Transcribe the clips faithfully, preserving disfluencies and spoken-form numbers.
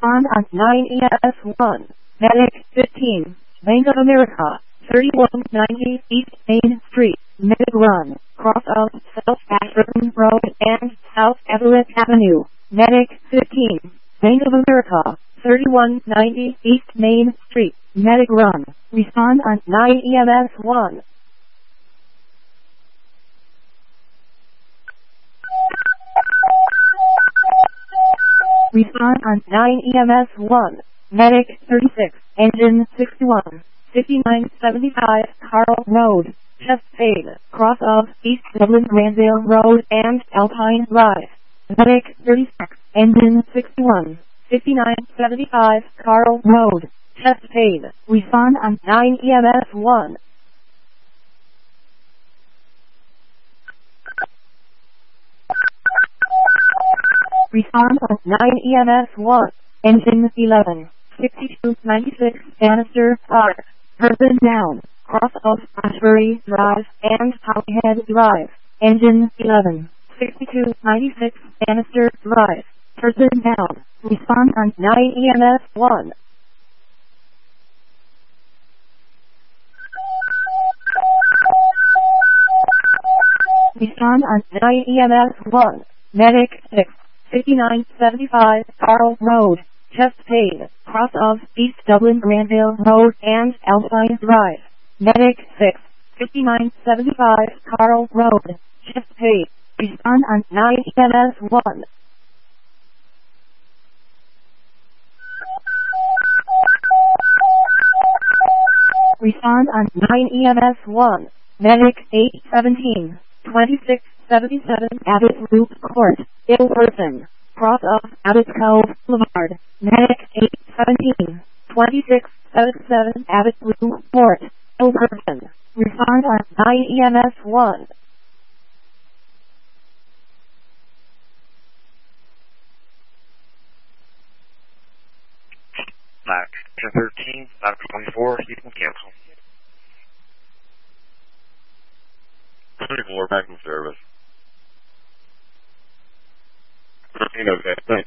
Respond on nine E S one. Medic fifteen. Bank of America, thirty-one ninety East Main Street, Medic Run, cross of South Ashburn Road and South Everett Avenue. Medic fifteen. Bank of America, thirty-one ninety East Main Street, Medic Run. Respond on nine E M S one. Respond on nine E M S one. Medic thirty-six, Engine sixty-one, fifty-nine seventy-five Carl Road, Chesapeake, cross of East Dublin Granville Road and Alpine Drive. Medic thirty-six, Engine sixty-one, fifty-nine seventy-five Carl Road, Chesapeake. Respond on nine E M S one. Respond on nine E M S one. Engine eleven, sixty-two ninety-six Bannister Park, Herben Down, cross of Ashbury Drive and Holyhead Drive. Engine eleven, sixty-two ninety-six Bannister Drive, Herben Down. Respond on nine E M S one. Respond on nine E M S one. Medic six, fifty-nine seventy-five Carl Road, Chesapeake, cross of East Dublin Granville Road and Alpine Drive. Medic six, fifty-nine seventy-five Carl Road, Chesapeake. Respond on nine E M S one. Respond on nine E M S one. Medic eight seventeen, twenty-six seventy-seven Abbott Loop Court, Ilverton, cross of Abbott Cove Boulevard. Medic eight seventeen, twenty-six seventy-seven Abbott Loop Court, Ilverton. Respond on nine E M S one. Back to thirteen, back to twenty-four, you can cancel. twenty-four, back in service. thirteen, okay, thanks.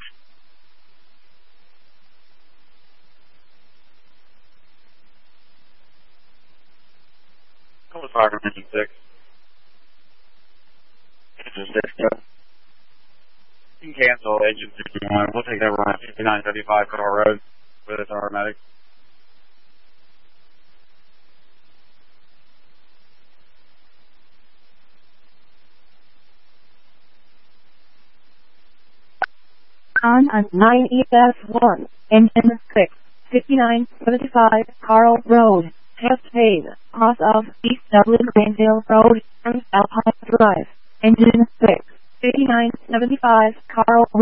Come fire from engine six. Engine six, go. You can cancel engine sixty-one. We'll take that run at fifty-nine seventy-five Carl Road with its automatic. On on nine E S one. Engine six, fifty-nine seventy-five Carl Road, Chesapeake, cross of East Dublin Granville Road and Alpine Drive. Engine six, fifty-nine seventy-five Carl